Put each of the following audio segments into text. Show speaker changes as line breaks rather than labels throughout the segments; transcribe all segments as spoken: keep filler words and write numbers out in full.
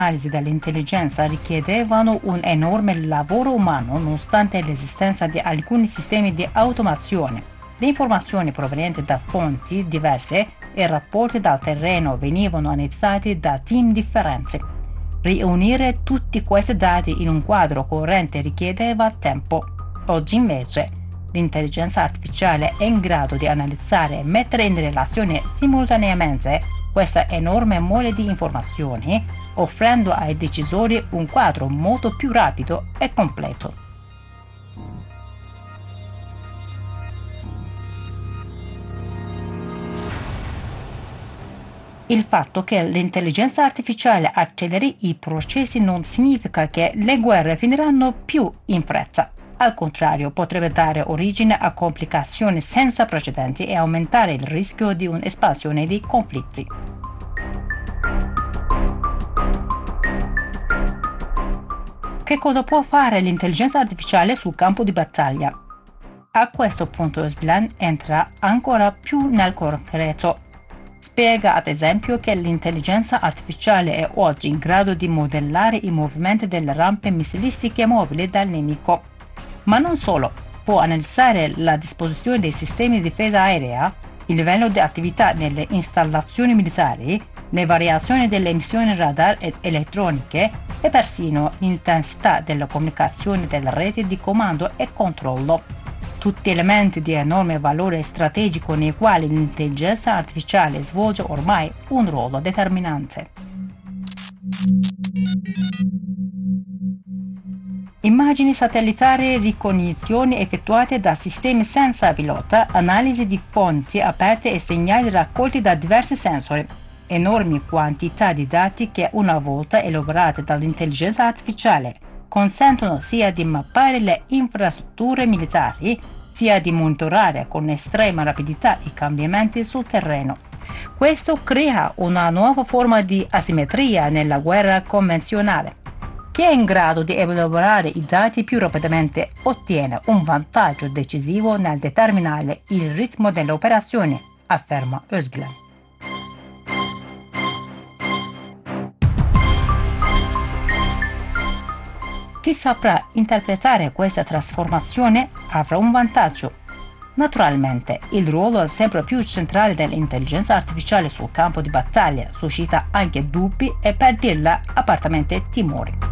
L'analisi dell'intelligenza richiedevano un enorme lavoro umano nonostante l'esistenza di alcuni sistemi di automazione. Le informazioni provenienti da fonti diverse e rapporti dal terreno venivano analizzati da team differenti. Riunire tutti questi dati in un quadro coerente richiedeva tempo. Oggi invece l'intelligenza artificiale è in grado di analizzare e mettere in relazione simultaneamente questa enorme mole di informazioni, offrendo ai decisori un quadro molto più rapido e completo. Il fatto che l'intelligenza artificiale acceleri i processi non significa che le guerre finiranno più in fretta. Al contrario, potrebbe dare origine a complicazioni senza precedenti e aumentare il rischio di un'espansione di conflitti. Che cosa può fare l'intelligenza artificiale sul campo di battaglia? A questo punto Özbilen entra ancora più nel concreto. Spiega ad esempio che l'intelligenza artificiale è oggi in grado di modellare i movimenti delle rampe missilistiche mobili del nemico. Ma non solo, può analizzare la disposizione dei sistemi di difesa aerea, il livello di attività nelle installazioni militari, le variazioni delle emissioni radar ed elettroniche e persino l'intensità della comunicazione delle reti di comando e controllo. Tutti elementi di enorme valore strategico nei quali l'intelligenza artificiale svolge ormai un ruolo determinante. Immagini satellitari, ricognizioni effettuate da sistemi senza pilota, analisi di fonti aperte e segnali raccolti da diversi sensori. Enormi quantità di dati che, una volta elaborate dall'intelligenza artificiale, consentono sia di mappare le infrastrutture militari, sia di monitorare con estrema rapidità i cambiamenti sul terreno. Questo crea una nuova forma di asimmetria nella guerra convenzionale. Chi è in grado di elaborare i dati più rapidamente ottiene un vantaggio decisivo nel determinare il ritmo delle operazioni, afferma Özbilen. Chi saprà interpretare questa trasformazione avrà un vantaggio. Naturalmente, il ruolo sempre più centrale dell'intelligenza artificiale sul campo di battaglia suscita anche dubbi e, per dirla apertamente, timori.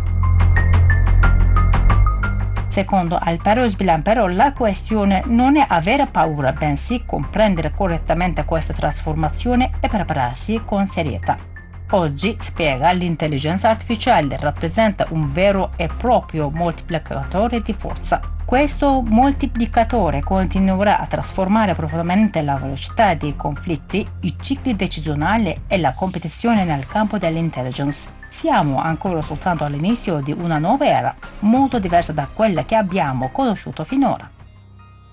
Secondo Alper Özbilen, però, la questione non è avere paura, bensì comprendere correttamente questa trasformazione e prepararsi con serietà. Oggi, spiega, l'intelligenza artificiale rappresenta un vero e proprio moltiplicatore di forza. Questo moltiplicatore continuerà a trasformare profondamente la velocità dei conflitti, i cicli decisionali e la competizione nel campo dell'intelligence. Siamo ancora soltanto all'inizio di una nuova era, molto diversa da quella che abbiamo conosciuto finora.